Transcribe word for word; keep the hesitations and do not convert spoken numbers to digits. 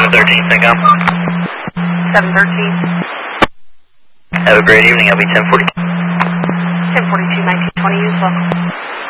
seven thirteen, Syncom. seven thirteen. Have a great evening. I'll be ten forty. ten forty-two, nineteen twenty, use welcome.